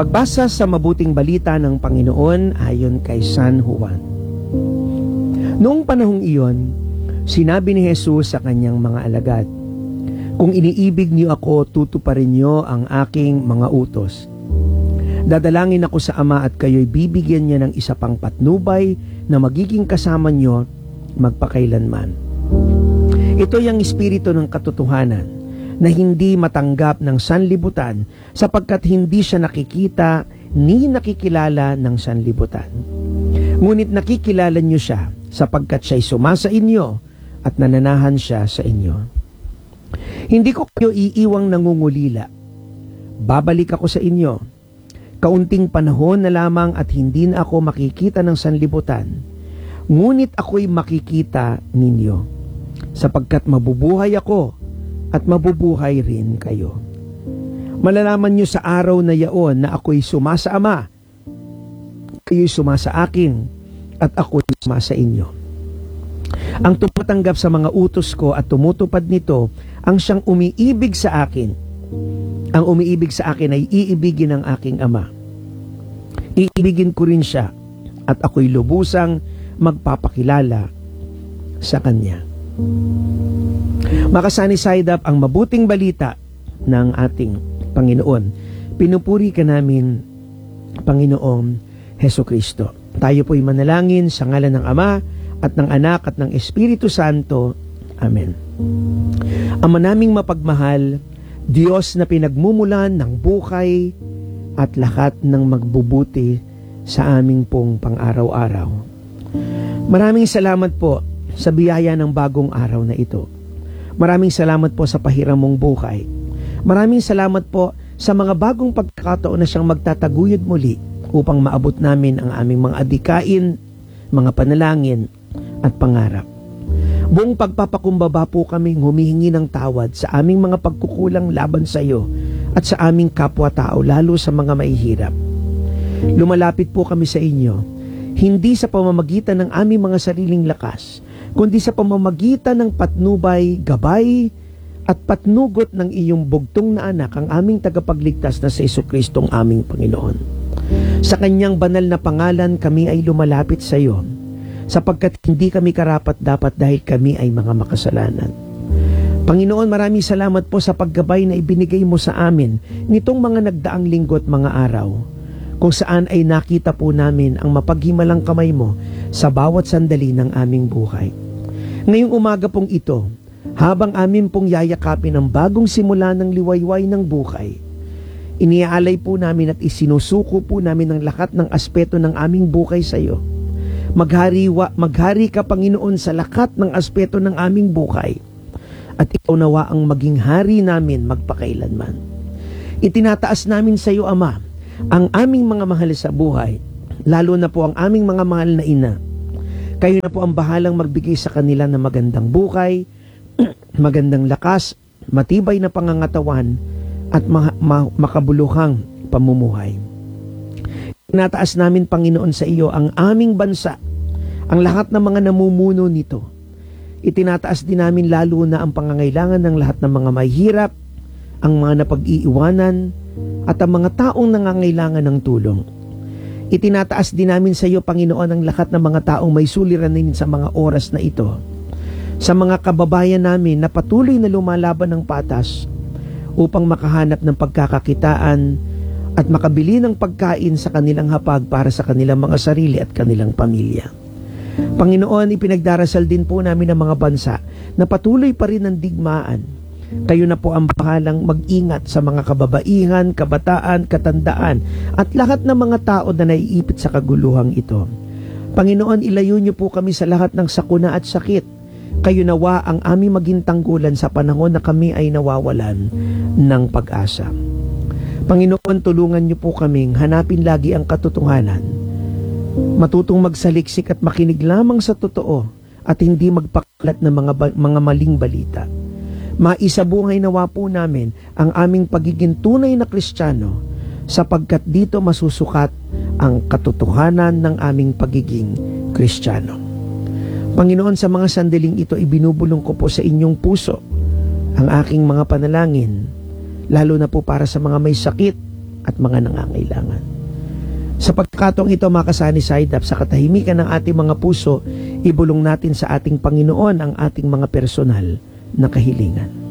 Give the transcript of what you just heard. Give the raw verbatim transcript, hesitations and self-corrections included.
Pagbasa sa mabuting balita ng Panginoon ayon kay San Juan. Noong panahong iyon, sinabi ni Jesus sa kanyang mga alagad, "Kung iniibig niyo ako, tutuparin niyo ang aking mga utos. Dadalangin ako sa Ama at kayo'y bibigyan niya ng isa pang patnubay na magiging kasama niyo magpakailanman. Ito'y ang espiritu ng katotohanan na hindi matanggap ng sanlibutan sapagkat hindi siya nakikita ni nakikilala ng sanlibutan. Ngunit nakikilala niyo siya sapagkat siya'y sumasa inyo at nananahan siya sa inyo. Hindi ko kayo iiwang nangungulila. Babalik ako sa inyo. Kaunting panahon na lamang at hindi na ako makikita ng sanlibutan. Ngunit ako'y makikita ninyo, sapagkat mabubuhay ako at mabubuhay rin kayo. Malalaman nyo sa araw na yaon na ako'y sumasa Ama, kayo'y sumasa akin, at ako'y sumasa inyo. Ang tumatanggap sa mga utos ko at tumutupad nito, ang siyang umiibig sa akin. Ang umiibig sa akin ay iibigin ng aking Ama. Iibigin ko rin siya, at ako'y lubusang magpapakilala sa Kanya." Makasani side up ang mabuting balita ng ating Panginoon. Pinupuri ka namin, Panginoong Heso Kristo. Tayo po'y manalangin sa ngalan ng Ama at ng Anak at ng Espiritu Santo. Amen. Ama naming mapagmahal, Diyos na pinagmumulan ng buhay at lahat ng magbubuti sa aming pong pang-araw-araw. Maraming salamat po sa biyaya ng bagong araw na ito. Maraming salamat po sa pahiram mong buhay. Maraming salamat po sa mga bagong pagkakataon na siyang magtataguyod muli upang maabot namin ang aming mga adikain, mga panalangin at pangarap. Buong pagpapakumbaba po kaming humihingi ng tawad sa aming mga pagkukulang laban sa iyo at sa aming kapwa-tao, lalo sa mga mahihirap. Lumalapit po kami sa inyo, hindi sa pamamagitan ng aming mga sariling lakas, kundi sa pamamagitan ng patnubay, gabay, at patnugot ng iyong bugtong na anak, ang aming tagapagligtas na si Jesucristong aming Panginoon. Sa kanyang banal na pangalan kami ay lumalapit sa iyo, sapagkat hindi kami karapat-dapat dahil kami ay mga makasalanan. Panginoon, maraming salamat po sa paggabay na ibinigay mo sa amin nitong mga nagdaang linggo at mga araw, kung saan ay nakita po namin ang mapaghimalang kamay mo sa bawat sandali ng aming buhay. Ngayong umaga pong ito, habang amin pong yayakapin ang bagong simula ng liwayway ng buhay, iniaalay po namin at isinusuko po namin ang lahat ng aspeto ng aming buhay sa iyo. Maghari, wa, maghari ka, Panginoon, sa lahat ng aspeto ng aming buhay, at ikaw nawa ang maging hari namin magpakailanman. Itinataas namin sa iyo, Ama, ang aming mga mahal sa buhay, lalo na po ang aming mga mahal na ina. Kayo na po ang bahalang magbigay sa kanila ng magandang buhay, magandang lakas, matibay na pangangatawan, at ma- ma- makabuluhang pamumuhay. Tinataas namin, Panginoon, sa iyo ang aming bansa, ang lahat ng mga namumuno nito. Itinataas din namin lalo na ang pangangailangan ng lahat ng mga mahihirap, ang mga napag-iiwanan, at ang mga taong nangangailangan ng tulong. Itinataas din namin sa iyo, Panginoon, ang lahat ng mga taong may suliranin sa mga oras na ito. Sa mga kababayan namin na patuloy na lumalaban ng patas upang makahanap ng pagkakakitaan at makabili ng pagkain sa kanilang hapag para sa kanilang mga sarili at kanilang pamilya. Panginoon, ipinagdarasal din po namin ang mga bansa na patuloy pa rin ang digmaan. Kayo na po ang bahalang mag-ingat sa mga kababaihan, kabataan, katandaan, at lahat ng mga tao na naiipit sa kaguluhang ito. Panginoon, ilayo niyo po kami sa lahat ng sakuna at sakit. Kayo nawa ang aming maging tanggulan sa panahon na kami ay nawawalan ng pag-asa. Panginoon, tulungan niyo po kaming hanapin lagi ang katotohanan, matutong magsaliksik at makinig lamang sa totoo at hindi magpakalat ng mga, mga maling balita. Maisabungay nawa po namin ang aming pagiging tunay na Kristiyano, sapagkat dito masusukat ang katotohanan ng aming pagiging Kristiyano. Panginoon, sa mga sandaling ito, ibinubulong ko po sa inyong puso ang aking mga panalangin, lalo na po para sa mga may sakit, at mga nangangailangan. Sa pagkakataong ito, mga kasani Saidap, sa katahimikan ng ating mga puso, ibulong natin sa ating Panginoon ang ating mga personal na kahilingan.